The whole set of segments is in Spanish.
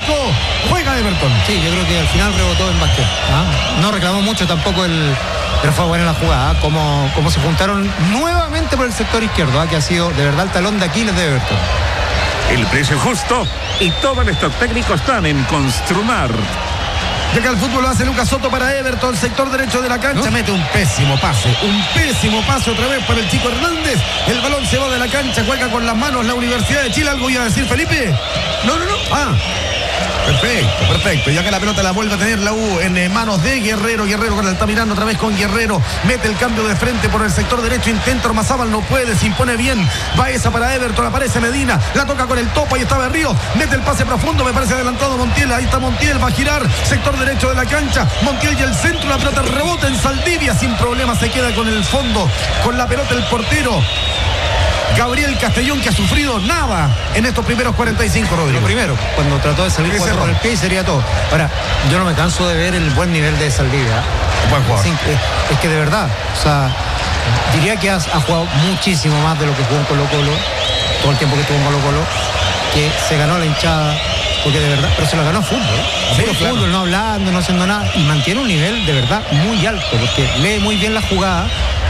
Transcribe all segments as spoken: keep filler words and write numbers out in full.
arco, juega Everton. Sí, yo creo que al final rebotó en Vázquez. ¿Ah? No reclamó mucho tampoco el... Pero fue buena la jugada, ¿eh? como, como se juntaron nuevamente por el sector izquierdo, ¿eh? Que ha sido de verdad el talón de Aquiles de Everton. El precio justo y todo el stock técnico están en Construmar. Llega el fútbol, lo hace Lucas Soto para Everton, sector derecho de la cancha, ¿no? Mete un pésimo pase, un pésimo pase otra vez para el chico Hernández. El balón se va de la cancha, juega con las manos la Universidad de Chile. ¿Algo iba a decir, Felipe? No, no, no. Ah, perfecto, perfecto. Y acá la pelota la vuelve a tener la U en manos de Guerrero. Guerrero con el Altamirano, otra vez con Guerrero. Mete el cambio de frente por el sector derecho. Intenta Ormazábal, no puede, se impone bien. Va esa para Everton, aparece Medina. La toca con el topo, ahí está Berrío. Mete el pase profundo, me parece adelantado Montiel. Ahí está Montiel, va a girar. Sector derecho de la cancha. Montiel y el centro, la pelota rebota en Saldivia. Sin problema se queda con el fondo. Con la pelota el portero Gabriel Castellón, que ha sufrido nada en estos primeros cuarenta y cinco, Rodrigo. Lo primero, cuando trató de salir cuatro con el pie, sería todo. Ahora, yo no me canso de ver el buen nivel de Saldivia. Buen jugador. Es, es, es que de verdad, o sea, diría que ha, ha jugado muchísimo más de lo que jugó en Colo Colo, todo el tiempo que estuvo en Colo Colo, que se ganó la hinchada, porque de verdad, pero se lo ganó fútbol, ¿eh? Sí, fútbol, claro. no hablando, no haciendo nada, y mantiene un nivel de verdad muy alto, porque lee muy bien la jugada.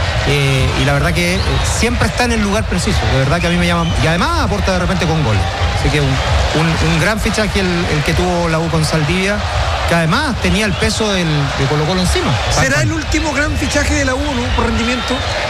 Eh, y la verdad que eh, siempre está en el lugar preciso, de verdad que a mí me llama, y además aporta de repente con goles, así que un, un, un gran fichaje el, el que tuvo la U con Saldivia, que además tenía el peso del, de Colo Colo encima. ¿Será el último gran fichaje de la U, no? Por rendimiento.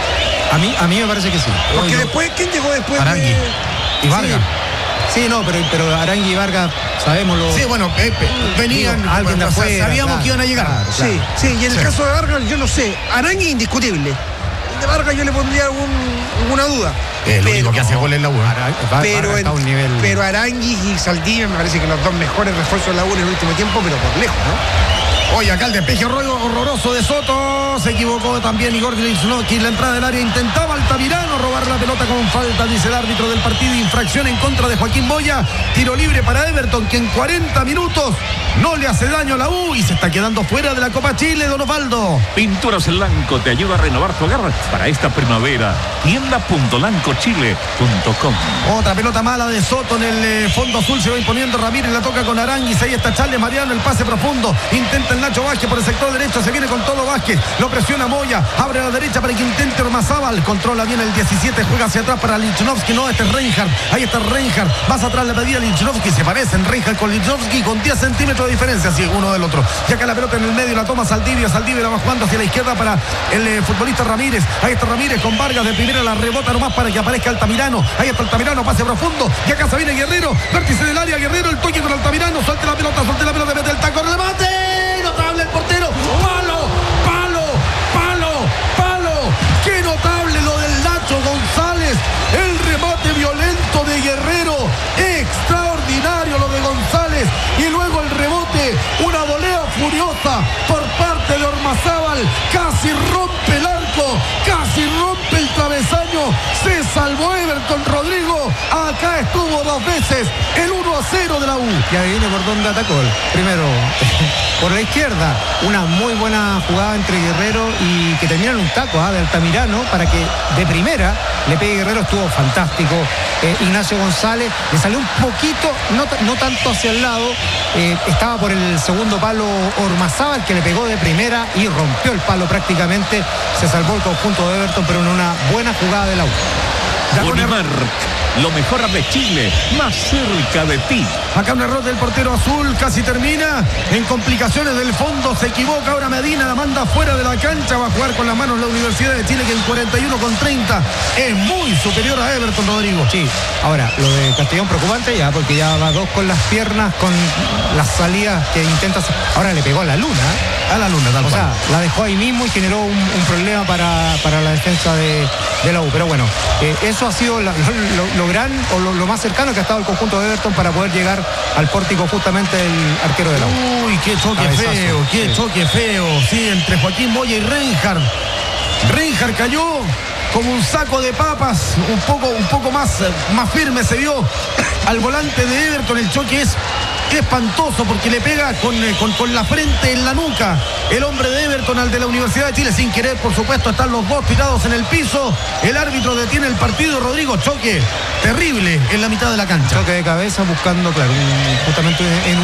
A mí, a mí me parece que sí. Porque Hoy, después, ¿quién llegó después? Arangui de... y Vargas. Sí, sí, no, pero, pero Arangui y Vargas, sabemos lo... Sí, bueno, eh, venían, Digo, alguien de o sea, afuera, sabíamos claro, que iban a llegar. claro, claro. Sí, sí, y en el Sí. caso de Vargas, yo no sé. Arangui indiscutible. De Vargas yo le pondría algún, alguna duda. El pero, único que hace goles en la U. ¿eh? Vargas pero, está a un en- nivel... pero Arangui y Saldivia me parece que los dos mejores refuerzos de la U en el último tiempo, pero por lejos, ¿no? Oye, acá el despeje horror- horroroso de Soto. Se equivocó también Igor Lichnowsky. La entrada del área intentaba Altamirano robar la pelota con falta, dice el árbitro del partido. Infracción en contra de Joaquín Boya. Tiro libre para Everton, que en cuarenta minutos no le hace daño a la U y se está quedando fuera de la Copa Chile, don Osvaldo. Pinturas Blanco te ayuda a renovar tu hogar para esta primavera. tienda punto lanco chile punto com. Otra pelota mala de Soto en el eh, fondo azul. Se va imponiendo Ramírez, la toca con Aranguis. Ahí está Charles Mariano, el pase profundo. Intenta el Nacho Vázquez por el sector derecho. Se viene con todo Vázquez. Lo presiona Moya. Abre a la derecha para que intente Ormazábal. Controla bien el diecisiete. Juega hacia atrás para Lichnowsky. No, este es Reinhardt. Ahí está Reinhardt. Más atrás le pedía a Lichnowsky. Se parecen Reinhardt con Lichnowsky con diez centímetros de diferencia. Así uno del otro. Y acá la pelota en el medio. La toma Saldivia. Saldivia la va jugando hacia la izquierda para el eh, futbolista Ramírez. Ahí está Ramírez con Vargas. De primera la rebota nomás para que aparezca Altamirano. Ahí está Altamirano. Pase profundo. Y acá se viene Guerrero. Vértice del área. Guerrero. El toque con Altamirano. Suelte la pelota. Suelte la pelota. Mete el taco. ¡Remate! Notable el portero. ¡Palo! ¡Palo! ¡Palo! ¡Palo! ¡Qué notable lo del Nacho González! El remate violento de Guerrero. Extraordinario lo de González. Y luego el rebote. Una volea furiosa por parte de Ormazábal. Casi rompe el arco. Casi rompe el travesaño. Se salvó Everton, Rodrigo. Acá estuvo dos veces. El uno a cero de la U. Y ahí viene por dónde atacó. Primero, por la izquierda, una muy buena jugada entre Guerrero y que termina en un taco ¿ah? de Altamirano para que de primera le pegue Guerrero. Estuvo fantástico. Eh, Ignacio González le salió un poquito, no, no tanto hacia el lado. Eh, estaba por el segundo palo Ormazábal, que le pegó de primera y rompió el palo prácticamente. Se salvó el conjunto de Everton, pero en una buena jugada de la U. Unimark, lo mejor de Chile, más cerca de ti. Acá un error del portero azul, casi termina en complicaciones del fondo, se equivoca ahora Medina, la manda fuera de la cancha, va a jugar con las manos la Universidad de Chile, que en cuarenta y uno con treinta es muy superior a Everton, Rodrigo. Sí, ahora lo de Castellón preocupante ya, porque ya va dos con las piernas, con las salidas que intenta hacer. Ahora le pegó a la luna, a la luna, tal o cual. sea, la dejó ahí mismo y generó un, un problema para, para la defensa de, de la U, pero bueno, eh, eso ha sido la, lo, lo gran o lo, lo más cercano que ha estado el conjunto de Everton para poder llegar al pórtico justamente el arquero de la U. Uy, qué choque Cabezazo, feo, qué sí. choque feo, sí, entre Joaquín Moya y Reinhardt. Reinhardt cayó como un saco de papas, un poco, un poco más, más firme se vio al volante de Everton. El choque es espantoso porque le pega con, con, con la frente en la nuca el hombre de Everton al de la Universidad de Chile, sin querer, por supuesto. Están los dos tirados en el piso. El árbitro detiene el partido. Rodrigo, choque terrible en la mitad de la cancha. Choque de cabeza buscando, claro, un- justamente en